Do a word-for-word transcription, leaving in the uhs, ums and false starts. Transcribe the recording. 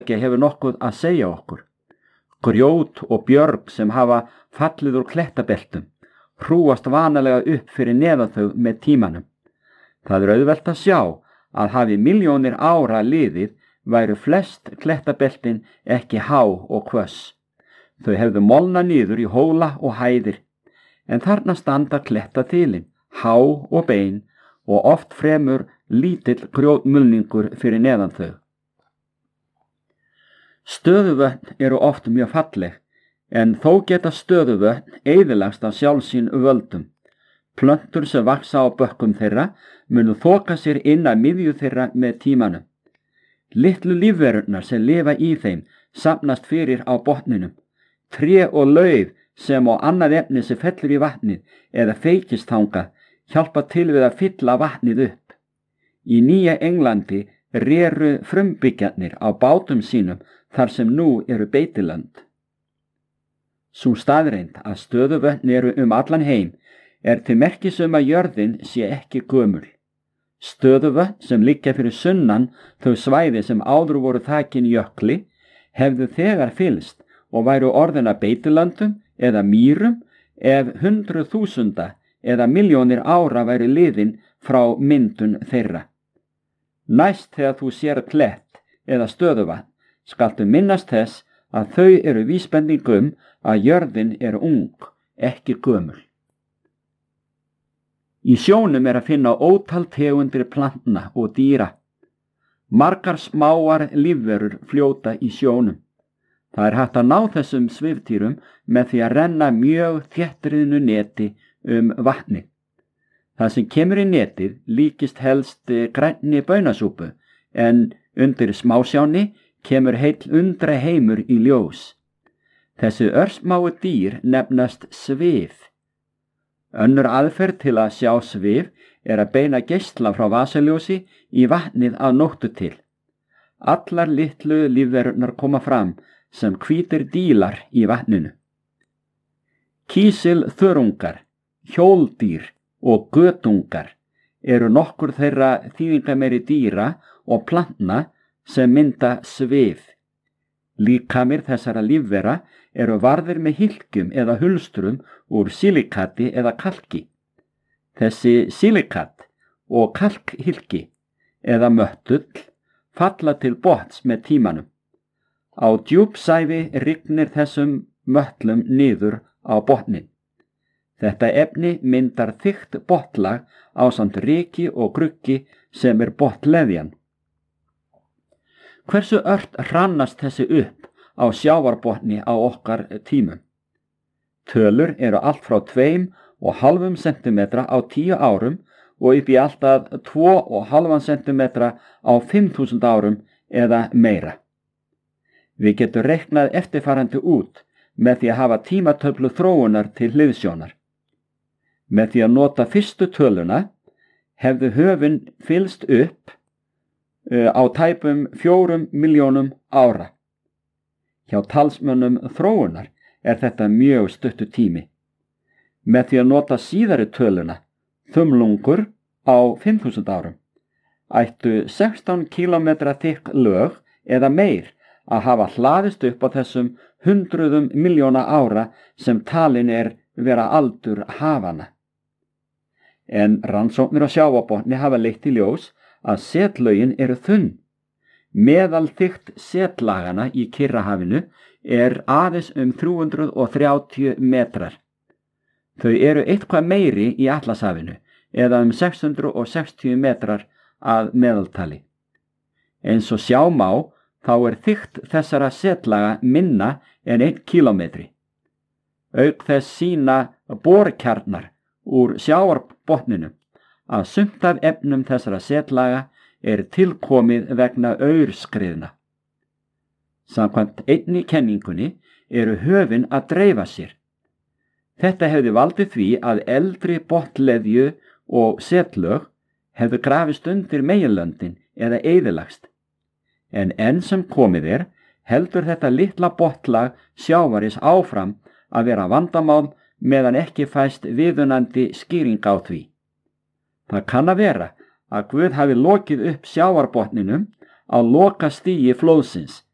hefur nokkuð að segja okkur. Grjót og björg sem hafa fallið úr klettabeltum hrúast vanalega upp fyrir neðan þau með tímanum. Það er auðvelt að sjá að hafi milljónir ára liðið væru flest klettabeltin ekki há og hvöss. Þau hefðu molnað niður í hóla og hæðir, en þarna standa klettaþilin, há og bein og oft fremur lítill grjótmulningur fyrir neðan þau. Stöðuvötn eru oft mjög falleg, en þó geta stöðuvötn eyðilagst af sjálfsín völdum. Plöntur sem vaxa á bökkum þeirra munu þoka sér inn að miðju þeirra með tímanum. Litlu lífverurnar sem lifa í þeim safnast fyrir á botninum. Tré og lauf sem á annað efni sem fellur í vatnið eða feykist þangað hjálpa til við að fylla vatnið upp. Í Nýja Englandi reru frumbyggjarnir á bátum sínum þar sem nú eru beitilönd. Sú staðreynd að stöðuvötn eru um allan heim er til merkis um að jörðin sé ekki gömul. Stöðuvötn sem liggja fyrir sunnan þau svæði sem áður voru þakin jökli hefðu þegar fyllst og væru orðin að beitilöndum eða mýrum ef hundruð þúsunda eða milljónir ára væri liðin frá myndun þeirra. Næst þegar þú sér klett eða stöðuvatn skaltu minnast þess að þau eru vísbending um að jörðin er ung, ekki gömul. Í sjónum er að finna ótal tegundir plantna og dýra. Margar smáar lífverur fljóta í sjónum. Það er hægt að ná þessum svifdýrum með því að renna mjög þéttriðnu neti um vatni. Það sem kemur í netið líkist helst grænni baunasúpu, en undir smásjáni kemur heill undra heimur í ljós. Þessi örsmáu dýr nefnast svif. Önnur aðferð til að sjá svif er að beina geisla frá vasaljósi í vatnið að nóttu til. Allar litlu lífverurnar koma fram sem hvítir dílar í vatninu. Kísilþörungar, hjóldýr og götungar eru nokkur þeirra þýðingameiri dýra og plantna sem mynda svif. Líkamir þessara lífvera eru varðir með hylkjum eða hulstrum úr silikati eða kalki. Þessi silikat og kalkhylki eða möttull falla til botns með tímanum. Á djúpsævi rignir þessum möttlum niður á botnin. Þetta efni myndar þykkt botnlag ásamt ryki og gruggi sem er botnleðjan. Hversu ört hrannast þessi upp á sjávarbotni á okkar tímum? Tölur eru allt frá tveim og hálfum sentimetra á tíu árum og upp í alltaf tvo og hálfan sentimetra á fimm þúsund árum eða meira. Við getum reiknað eftirfarandi út með því að hafa tímatöflu þróunar til hliðsjónar. Með því að nota fyrstu töluna hefðu höfin fyllst upp á tæpum fjórum milljónum ára. Hjá talsmönnum þróunar er þetta mjög stuttur tími. Með því að nota síðari töluna, þumlungur á fimm þúsund árum, ættu sextán kílómetra þykk lög eða meir að hafa hlaðist upp á þessum hundruðum milljóna ára sem talin er vera aldur hafana. En rannsóknir á sjávarbotni hafa leitt í ljós að setlögin eru þunn. Meðalþykkt setlagana í Kyrrahafinu er aðeins um þrjú hundruð þrjátíu metrar. Þau eru eitthvað meiri í Atlantshafinu eða um sex hundruð sextíu metrar að meðaltali. Eins og sjá má þá er þykkt þessara setlaga minna en einn kílómetri. Auk þess sýna borkjarnar úr sjávarbotninum að sumt af efnum þessara setlaga er tilkomið vegna aurskriðna. Samkvæmt einni kenningunni eru höfin að dreifa sér. Þetta hefði valdið því að eldri botnleðju og setlög hefðu grafist undir meginlöndin eða eyðilagst. En enn sem komið er, heldur þetta litla botnlag sjávaris áfram að vera vandamál meðan ekki fæst viðunandi skýring á því. Það kann að vera að Guð hafi lokið upp sjávarbotninum á lokastigi flóðsins